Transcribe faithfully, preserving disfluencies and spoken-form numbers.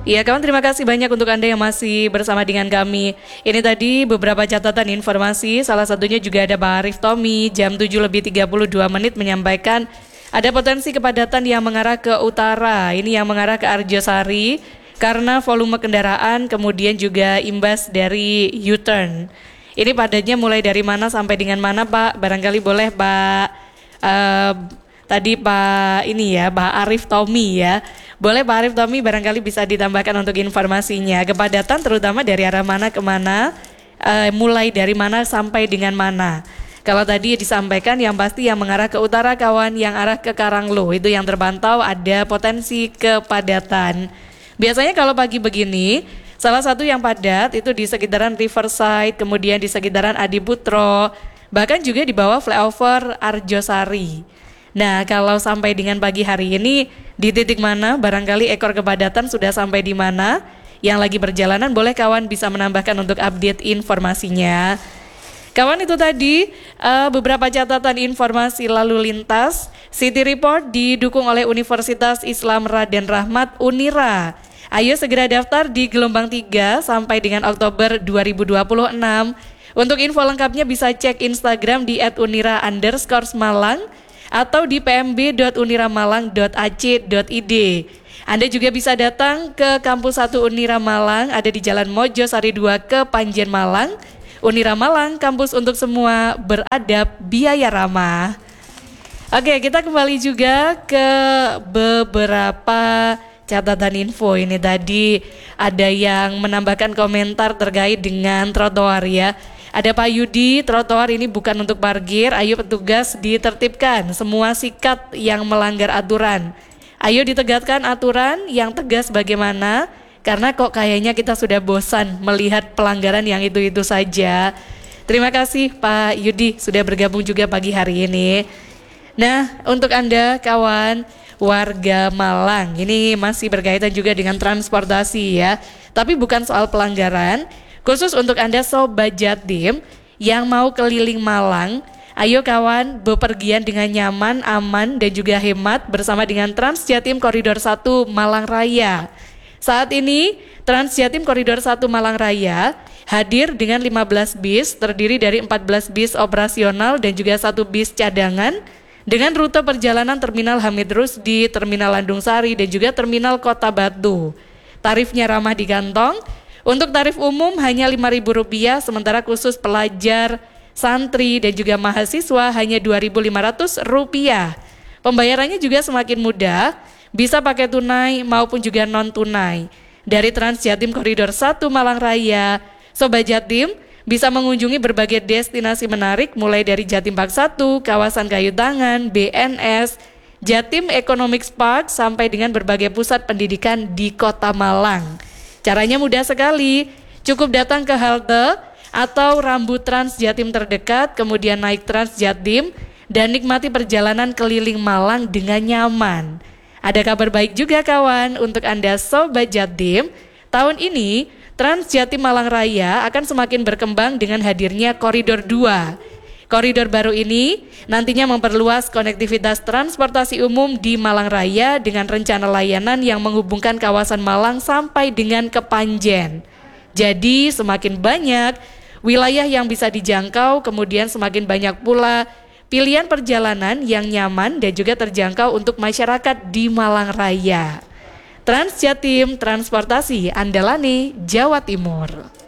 Iya kawan, terima kasih banyak untuk Anda yang masih bersama dengan kami. Ini tadi beberapa catatan informasi, salah satunya juga ada Pak Arif Tommy, jam tujuh lebih tiga puluh dua menit menyampaikan ada potensi kepadatan yang mengarah ke utara, ini yang mengarah ke Arjosari, karena volume kendaraan kemudian juga imbas dari U-turn. Ini padatnya mulai dari mana sampai dengan mana Pak? Barangkali boleh Pak, uh, tadi Pak ini ya, Pak Arif Tommy ya. Boleh Pak Arif Tommy barangkali bisa ditambahkan untuk informasinya. Kepadatan terutama dari arah mana ke mana, uh, mulai dari mana sampai dengan mana. Kalau tadi disampaikan yang pasti yang mengarah ke utara kawan, yang arah ke Karanglo itu yang terpantau ada potensi kepadatan. Biasanya kalau pagi begini, salah satu yang padat itu di sekitaran Riverside, kemudian di sekitaran Adiputro, bahkan juga di bawah flyover Arjosari. Nah, kalau sampai dengan pagi hari ini, di titik mana barangkali ekor kepadatan sudah sampai di mana? Yang lagi perjalanan boleh kawan bisa menambahkan untuk update informasinya. Kawan, itu tadi uh, beberapa catatan informasi lalu lintas. City Report didukung oleh Universitas Islam Raden Rahmat Unira. Ayo segera daftar di gelombang tiga sampai dengan Oktober dua ribu dua puluh enam. Untuk info lengkapnya bisa cek Instagram di et unira underscore Malang atau di p m b dot uniramalang dot a c dot i d. Anda juga bisa datang ke Kampus satu Unira Malang, ada di Jalan Mojosari dua ke Panjen Malang. Unira Malang, kampus untuk semua, beradab, biaya ramah. Oke, kita kembali juga ke beberapa catatan info. Ini tadi ada yang menambahkan komentar terkait dengan trotoar ya. Ada Pak Yudi, trotoar ini bukan untuk parkir, ayo petugas ditertibkan semua sikat yang melanggar aturan. Ayo ditegakkan aturan yang tegas bagaimana, karena kok kayaknya kita sudah bosan melihat pelanggaran yang itu-itu saja. Terima kasih Pak Yudi sudah bergabung juga pagi hari ini. Nah, untuk Anda kawan warga Malang, ini masih berkaitan juga dengan transportasi ya, tapi bukan soal pelanggaran. Khusus untuk Anda Sobat Jatim yang mau keliling Malang, ayo kawan bepergian dengan nyaman, aman dan juga hemat bersama dengan Trans Jatim Koridor satu Malang Raya. Saat ini Trans Jatim Koridor satu Malang Raya hadir dengan lima belas bis terdiri dari empat belas bis operasional dan juga satu bis cadangan dengan rute perjalanan Terminal Hamid Rusdi, Terminal Landung Sari dan juga Terminal Kota Batu. Tarifnya ramah di kantong. Untuk tarif umum hanya lima ribu rupiah, sementara khusus pelajar, santri, dan juga mahasiswa hanya dua ribu lima ratus rupiah. Pembayarannya juga semakin mudah, bisa pakai tunai maupun juga non-tunai. Dari Trans Jatim Koridor satu Malang Raya, Sobat Jatim bisa mengunjungi berbagai destinasi menarik mulai dari Jatim Park satu, kawasan Kayu Tangan, B N S, Jatim Economics Park, sampai dengan berbagai pusat pendidikan di Kota Malang. Caranya mudah sekali, cukup datang ke halte atau rambu Trans Jatim terdekat, kemudian naik Trans Jatim dan nikmati perjalanan keliling Malang dengan nyaman. Ada kabar baik juga kawan untuk Anda Sobat Jatim, tahun ini Trans Jatim Malang Raya akan semakin berkembang dengan hadirnya Koridor dua. Koridor baru ini nantinya memperluas konektivitas transportasi umum di Malang Raya dengan rencana layanan yang menghubungkan kawasan Malang sampai dengan ke Panjen. Jadi semakin banyak wilayah yang bisa dijangkau, kemudian semakin banyak pula pilihan perjalanan yang nyaman dan juga terjangkau untuk masyarakat di Malang Raya. Trans Jatim Transportasi Andalane, Jawa Timur.